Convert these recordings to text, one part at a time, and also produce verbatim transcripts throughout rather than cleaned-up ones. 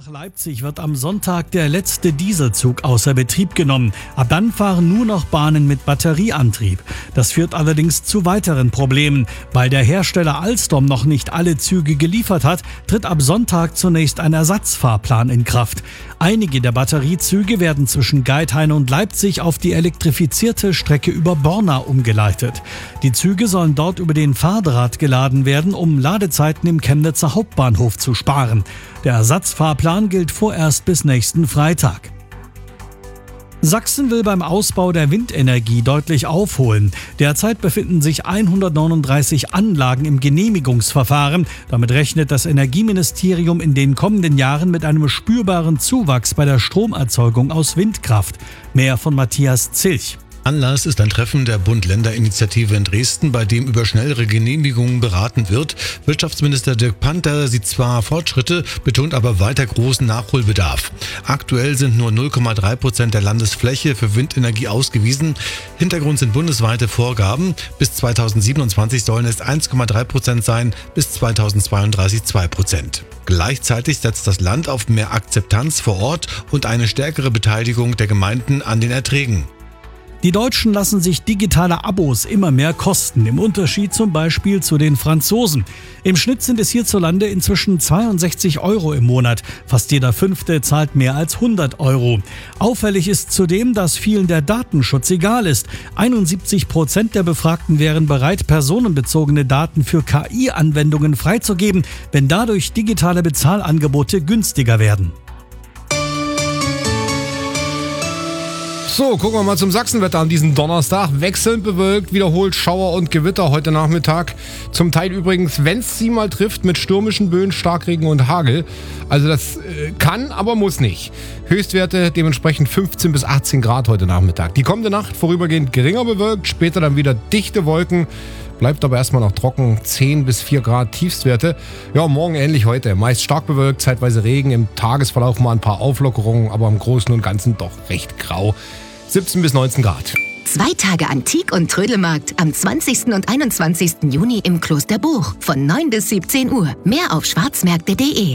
Nach Leipzig wird am Sonntag der letzte Dieselzug außer Betrieb genommen. Ab dann fahren nur noch Bahnen mit Batterieantrieb. Das führt allerdings zu weiteren Problemen. Weil der Hersteller Alstom noch nicht alle Züge geliefert hat, tritt ab Sonntag zunächst ein Ersatzfahrplan in Kraft. Einige der Batteriezüge werden zwischen Geithain und Leipzig auf die elektrifizierte Strecke über Borna umgeleitet. Die Züge sollen dort über den Fahrdraht geladen werden, um Ladezeiten im Chemnitzer Hauptbahnhof zu sparen. Der Ersatzfahrplan gilt vorerst bis nächsten Freitag. Sachsen will beim Ausbau der Windenergie deutlich aufholen. Derzeit befinden sich hundertneununddreißig Anlagen im Genehmigungsverfahren. Damit rechnet das Energieministerium in den kommenden Jahren mit einem spürbaren Zuwachs bei der Stromerzeugung aus Windkraft. Mehr von Matthias Zilch. Anlass ist ein Treffen der Bund-Länder-Initiative in Dresden, bei dem über schnellere Genehmigungen beraten wird. Wirtschaftsminister Dirk Panther sieht zwar Fortschritte, betont aber weiter großen Nachholbedarf. Aktuell sind nur null Komma drei Prozent der Landesfläche für Windenergie ausgewiesen. Hintergrund sind bundesweite Vorgaben. Bis zweitausendsiebenundzwanzig sollen es eins Komma drei Prozent sein, bis zweitausendzweiunddreißig zwei Prozent. Gleichzeitig setzt das Land auf mehr Akzeptanz vor Ort und eine stärkere Beteiligung der Gemeinden an den Erträgen. Die Deutschen lassen sich digitale Abos immer mehr kosten, im Unterschied zum Beispiel zu den Franzosen. Im Schnitt sind es hierzulande inzwischen zweiundsechzig Euro im Monat. Fast jeder Fünfte zahlt mehr als hundert Euro. Auffällig ist zudem, dass vielen der Datenschutz egal ist. einundsiebzig Prozent der Befragten wären bereit, personenbezogene Daten für K I-Anwendungen freizugeben, wenn dadurch digitale Bezahlangebote günstiger werden. So, gucken wir mal zum Sachsenwetter an diesem Donnerstag. Wechselnd bewölkt, wiederholt Schauer und Gewitter heute Nachmittag. Zum Teil übrigens, wenn es sie mal trifft, mit stürmischen Böen, Starkregen und Hagel. Also das äh, kann, aber muss nicht. Höchstwerte dementsprechend fünfzehn bis achtzehn Grad heute Nachmittag. Die kommende Nacht vorübergehend geringer bewölkt, später dann wieder dichte Wolken. Bleibt aber erstmal noch trocken, zehn bis vier Grad Tiefstwerte. Ja, morgen ähnlich heute. Meist stark bewölkt, zeitweise Regen, im Tagesverlauf mal ein paar Auflockerungen, aber im Großen und Ganzen doch recht grau. siebzehn bis neunzehn Grad. Zwei Tage Antik- und Trödelmarkt am zwanzigsten und einundzwanzigsten Juni im Kloster Buch von neun bis siebzehn Uhr. Mehr auf schwarzmärkte punkt de.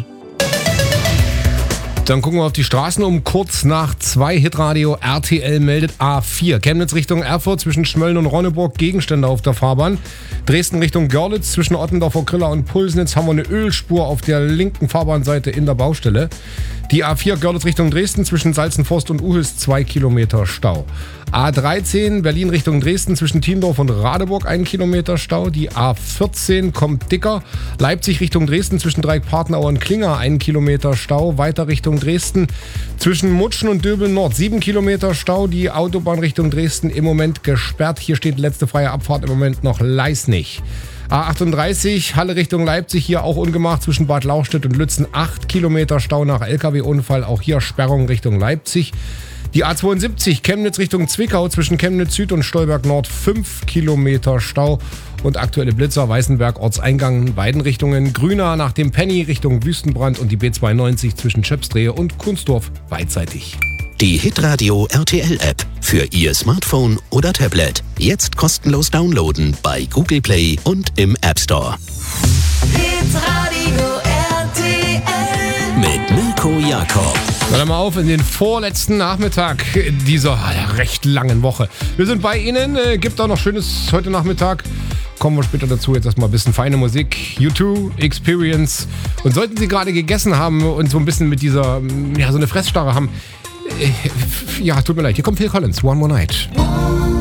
Dann gucken wir auf die Straßen um kurz nach zwei. Hitradio R T L meldet A vier. Chemnitz Richtung Erfurt zwischen Schmölln und Ronneburg Gegenstände auf der Fahrbahn. Dresden Richtung Görlitz zwischen Ottendorfer Griller und Pulsnitz haben wir eine Ölspur auf der linken Fahrbahnseite in der Baustelle. Die A vier Görlitz Richtung Dresden zwischen Salzenforst und Uhls zwei Kilometer Stau. A dreizehn Berlin Richtung Dresden zwischen Thiendorf und Radeburg ein Kilometer Stau. Die A vierzehn kommt dicker. Leipzig Richtung Dresden zwischen Dreieck-Partnau und Klinger ein Kilometer Stau. Weiter Richtung Dresden zwischen Mutschen und Döbeln Nord sieben Kilometer Stau. Die Autobahn Richtung Dresden im Moment gesperrt. Hier steht letzte freie Abfahrt im Moment noch Leisnig. A achtunddreißig Halle Richtung Leipzig, hier auch ungemacht zwischen Bad Lauchstädt und Lützen acht Kilometer Stau nach L K W-Unfall. Auch hier Sperrung Richtung Leipzig. Die A zweiundsiebzig Chemnitz Richtung Zwickau zwischen Chemnitz Süd und Stolberg Nord fünf Kilometer Stau. Und aktuelle Blitzer Weißenberg Orteingang in beiden Richtungen. Grüner nach dem Penny Richtung Wüstenbrand und die B zweiundneunzig zwischen Schöpsdrehe und Kunstdorf beidseitig. Die Hitradio R T L-App für Ihr Smartphone oder Tablet. Jetzt kostenlos downloaden bei Google Play und im App Store. Hitradio R T L Mit Mirko Jakob. Na dann mal auf in den vorletzten Nachmittag dieser ja, recht langen Woche. Wir sind bei Ihnen. Äh, gibt auch noch Schönes heute Nachmittag. Kommen wir später dazu. Jetzt erstmal ein bisschen feine Musik. U zwei, Experience. Und sollten Sie gerade gegessen haben und so ein bisschen mit dieser, ja, so eine Fressstarre haben, ja, tut mir leid. Hier kommt Phil Collins, One More Night.